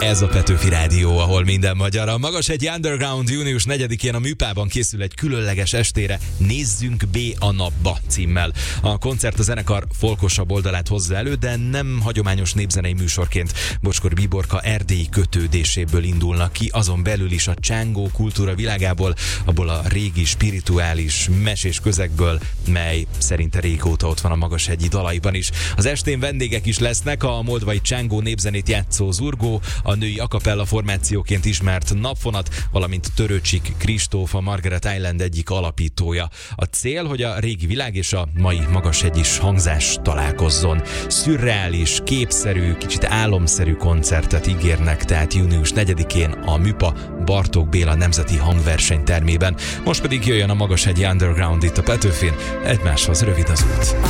Ez a Petőfi Rádió, ahol minden magyar. A Magashegyi Underground június 4-én a Műpában készül egy különleges estére Nézzünk B a napba címmel. A koncert a zenekar folkosabb oldalát hozza elő, de nem hagyományos népzenei műsorként. Bocskor Bíborka erdélyi kötődéséből indulnak ki, azon belül is a csángó kultúra világából, abból a régi spirituális mesés közegből, mely szerinte régóta ott van a magashegyi dalaiban is. Az estén vendégek is lesznek, a moldvai csángó népzenét játszó Zurgó, a női a cappella formációként ismert Napfonat, valamint Törőcsik Kristóf, a Margaret Island egyik alapítója. A cél, hogy a régi világ és a mai magashegyis hangzás találkozzon. Szürreális, képszerű, kicsit álomszerű koncertet ígérnek, tehát június 4-én a Műpa Bartók Béla Nemzeti Hangversenytermében. Most pedig jöjjön a Magashegyi Underground itt a Petőfin, egymáshoz rövid az út.